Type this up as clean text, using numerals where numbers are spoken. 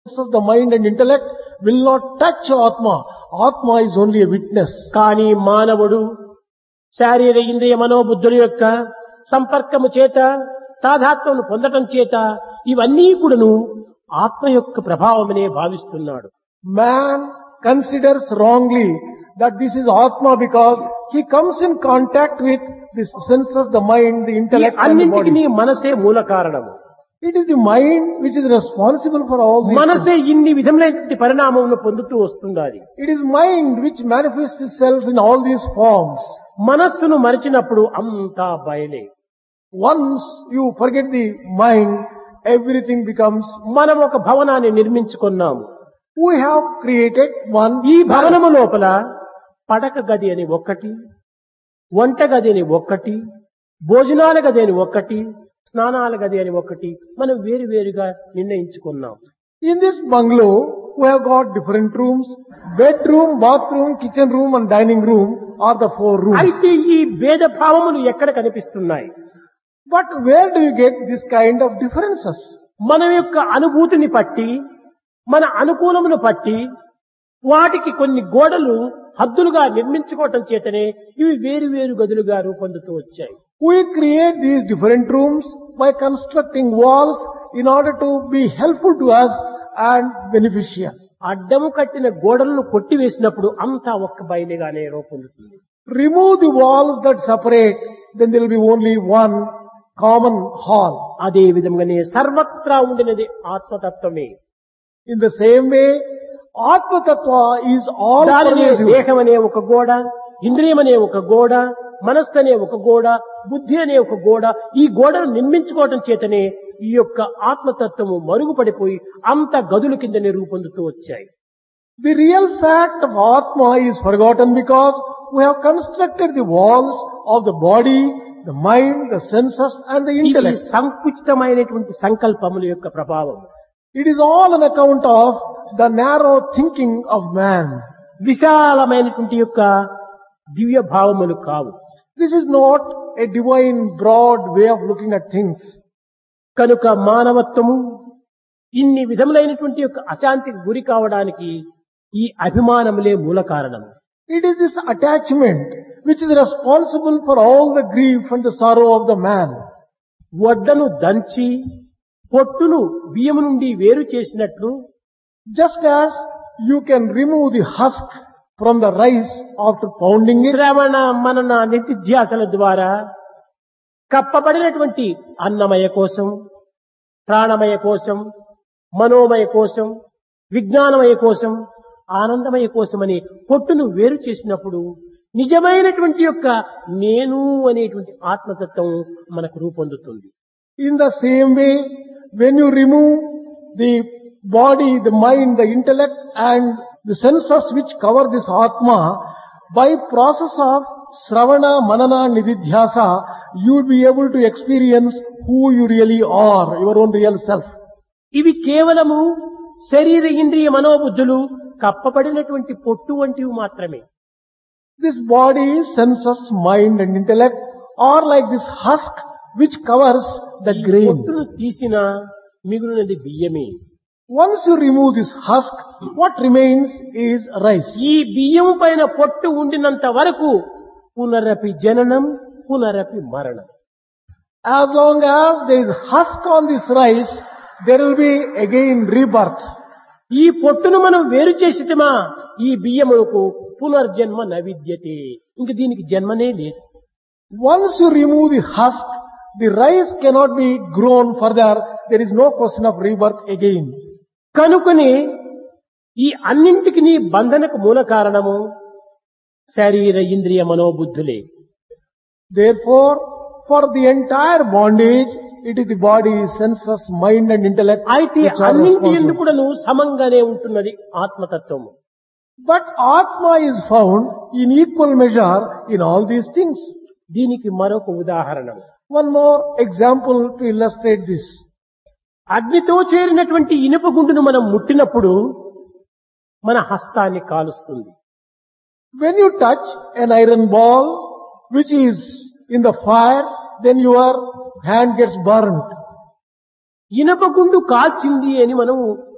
the mind and intellect will not touch Atma. Atma is only a witness. కానీ మానవుడు శారీర ఇంద్రియ మనోబుద్ధుల యొక్క సంపర్కము చేత తాదాత్మ్యమును పొందటం చేత ఇవన్నీ కూడాను ఆత్మ యొక్క ప్రభావమనే భావిస్తున్నాడు. Man considers wrongly that this is Atma because he comes in contact with the senses, the mind, the ఈ intellect and the అన్నింటికి body. మనసే మూల కారణము. It is the mind which is responsible for all these things. మనసే ఇన్ని విధములైన పరిణామమును పొందుతూ వస్తుండాలి. It is mind which manifests itself in all these forms. మనస్సును మరిచినప్పుడు అంతా బయలే. Once you forget the mind, everything becomes. మనం ఒక భవనాన్ని నిర్మించుకున్నాము. We have created one. ఈ భవనము లోపల పడక గది అని ఒక్కటి, వంట గది అని ఒక్కటి, భోజనాల గది అని ఒక్కటి, స్నానాల గది అని ఒక్కటి మనం వేరు వేరుగా నిర్ణయించుకున్నాం. In this bungalow, we have got different rooms. Bedroom, bathroom, kitchen room and dining room are the 4 rooms. అయితే ఈ భేద భావములు ఎక్కడ కనిపిస్తున్నాయి? But where do you get this kind of differences? మన యొక్క అనుభూతిని పట్టి, మన అనుకూలమును పట్టి వాటికి కొన్ని గోడలు హద్దులుగా నిర్మించుకోవటం చేతనే ఇవి వేరు వేరు గదులుగా రూపొందుతూ వచ్చాయి. We create these different rooms by constructing walls in order to be helpful to us and beneficial. అడ్డము కట్టిన గోడలను కొట్టివేసినప్పుడు అంతా ఒక్క బయలుగానే రూపొందుతుంది. Remove the walls that separate, then there will be only one common hall. అదే విధంగానే సర్వత్రా ఉండినది ఆత్మతత్వమే. In the same way, Atma Tattva is all దానినే pervasive. దేహం అనే ఒక గోడ, ఇంద్రియం అనే ఒక గోడ, మనస్సు అనే ఒక గోడ, బుద్ధి అనే ఒక గోడ, ఈ గోడను నిర్మించుకోవటం చేతనే ఈ యొక్క ఆత్మతత్వము మరుగుపడిపోయి అంత గదుల కిందనే రూపొందుతూ వచ్చాయి. The real fact of Atma is forgotten because we have constructed the walls of the body, the mind, the senses and the ఇది intellect. సంకుచితమైనటువంటి సంకల్పముల యొక్క ప్రభావం. It is all on account of the narrow thinking of man. విశాలమైనటువంటి యొక్క దివ్య భావములు కావు. This is not a divine, broad way of looking at things. కనుక మానవత్వము ఇన్ని విధములైనటువంటి యొక్క అశాంతికి గురి కావడానికి ఈ అభిమానములే మూల కారణము. It is this attachment which is responsible for all the grief and the sorrow of the man. వడ్డను దంచి పొట్టును బియ్యము నుండి వేరు చేసినట్లు Just as you can remove the husk from the rice after pounding it, శ్రవణ మనన నిత్యాసల ద్వారా కప్పబడినటువంటి అన్నమయ కోసం, ప్రాణమయ కోసం, మనోమయ కోసం, విజ్ఞానమయ కోసం, ఆనందమయ కోసమని పొట్టును వేరు చేసినప్పుడు నిజమైనటువంటి యొక్క నేను అనేటువంటి ఆత్మతత్వం మనకు రూపొందుతుంది. in the same way, when you remove the body, the mind, the intellect and the senses which cover this Atma, by process of Sravana, Manana, Nididhyasa, you will be able to experience who you really are, your own real self. ఇవి కేవలము శరీర ఇంద్రియ మనోబుద్ధులు కప్పబడినటువంటి పొట్టు వంటివి మాత్రమే. This body, senses, mind and intellect are like this husk which covers the ఈ grain. పొట్టును తీసిన మిగులున్నది బియ్యమే. Once you remove this husk, what remains is rice. ఈ బియ్యం పైన పొట్టు ఉండినంత వరకు పునరపి జననం, పునరపి మరణం. As long as there is husk on this rice, there will be again rebirth. ఈ పొట్టును మనం వేరు చేసిటమా ఈ బియ్యముకు పునర్జన్మ నవిద్యతే. ఇంక దీనికి జన్మనే లేదు. Once you remove the husk, the rice cannot be grown further. There is no question of rebirth again. కనుకని ఈ అన్నింటికి నీ బంధనకు మూల కారణము శరీర ఇంద్రియ మనోబుద్ధులే. Therefore, for the entire bondage, it is the body, senses, mind and intellect అయితే which are అన్నింటి responsible. ఎందుకు కూడాను సమంగానే ఉంటున్నది ఆత్మతత్వము. But Atma is found in equal measure in all these things. దీనికి మరొక ఉదాహరణ, One more example to illustrate this. అగ్నితో చేరినటువంటి ఇనుప గుండును మనం ముట్టినప్పుడు మన హస్తాన్ని కాలుస్తుంది. When you touch an iron ball which is in the fire, then your hand gets burnt. ఇనుప గుండు కాల్చింది అని మనం